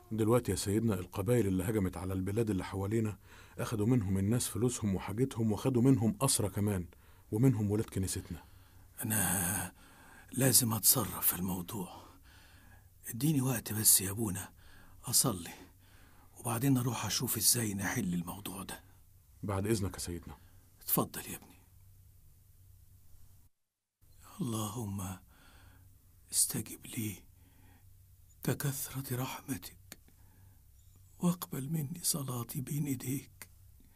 دلوقتي يا سيدنا القبائل اللي هجمت على البلاد اللي حوالينا أخدوا منهم الناس فلوسهم وحاجتهم، وخدوا منهم أسرى كمان، ومنهم ولاد كنيستنا. أنا لازم أتصرف في الموضوع. اديني وقت بس يا أبونا أصلي، وبعدين أروح أشوف إزاي نحل الموضوع ده. بعد إذنك يا سيدنا. اتفضل يا ابني. اللهم استجب لي ككثرة رحمتك، واقبل مني صلاتي بين إيديك.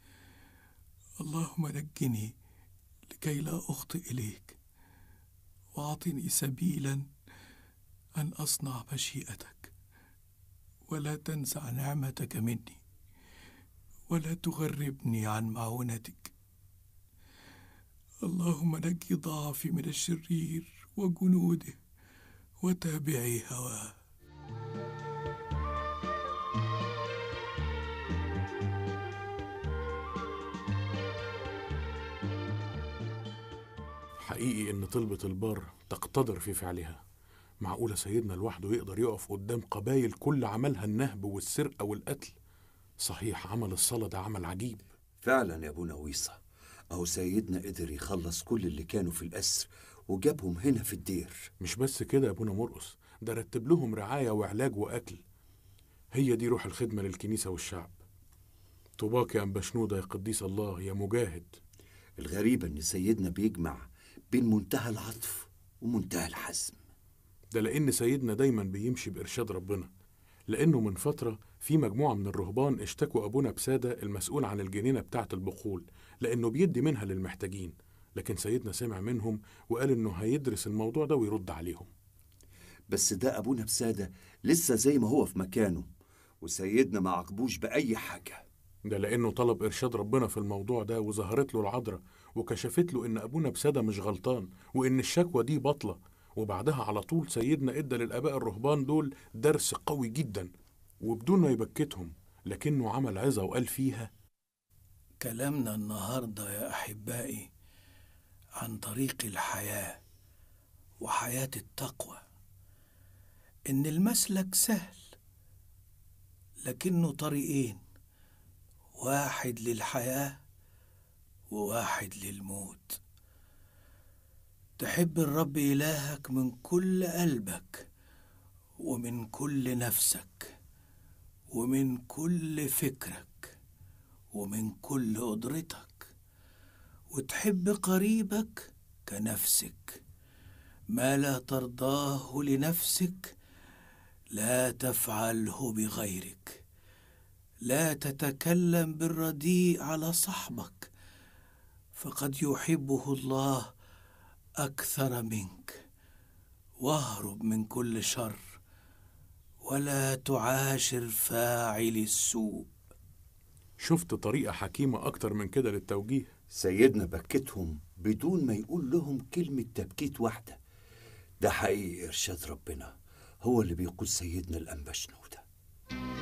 اللهم نجني لكي لا أخطئ إليك، وأعطني سبيلا أن أصنع مشيئتك، ولا تنزع نعمتك مني، ولا تغربني عن معونتك. اللهم نجي ضعفي من الشرير وجنوده وتابعي هواه. حقيقي إن طلبة البار تقتدر في فعلها. معقولة سيدنا لوحده يقدر يقف قدام قبايل كل عملها النهب والسرقة والقتل؟ صحيح عمل الصلاة ده عمل عجيب. فعلا يا ابونا ويصة، اهو سيدنا قدر يخلص كل اللي كانوا في الأسر وجابهم هنا في الدير. مش بس كده يا ابونا مرقس، ده رتب لهم رعاية وعلاج وأكل. هي دي روح الخدمة للكنيسة والشعب. طوباك يا أنبا شنودة يا قديس الله يا مجاهد. الغريبة ان سيدنا بيجمع بين منتهى العطف ومنتهى الحزم. ده لأن سيدنا دايما بيمشي بإرشاد ربنا، لأنه من فترة في مجموعة من الرهبان اشتكوا أبونا بسادة المسؤول عن الجنينة بتاعة البخول لأنه بيدي منها للمحتاجين، لكن سيدنا سمع منهم وقال إنه هيدرس الموضوع ده ويرد عليهم. بس ده ابونا بسادة لسه زي ما هو في مكانه، وسيدنا ما عاقبوش بأي حاجة. ده لأنه طلب إرشاد ربنا في الموضوع ده، وظهرت له العذراء وكشفت له إن أبونا بسادة مش غلطان وإن الشكوى دي باطلة. وبعدها على طول سيدنا إدى للآباء الرهبان دول درس قوي جدا، وبدون ما يبكتهم، لكنه عمل عظة وقال فيها: كلامنا النهاردة يا أحبائي عن طريق الحياة وحياة التقوى، إن المسلك سهل لكنه طريقين، واحد للحياة وواحد للموت. تحب الرب إلهك من كل قلبك ومن كل نفسك ومن كل فكرك ومن كل قدرتك، وتحب قريبك كنفسك. ما لا ترضاه لنفسك لا تفعله بغيرك. لا تتكلم بالرديء على صاحبك، فقد يحبه الله أكثر منك. واهرب من كل شر، ولا تعاشر فاعل السوء. شفت طريقة حكيمة أكتر من كده للتوجيه؟ سيدنا بكتهم بدون ما يقول لهم كلمة تبكيت واحدة. ده حقيقي إرشاد ربنا هو اللي بيقود سيدنا الأنبا شنودة.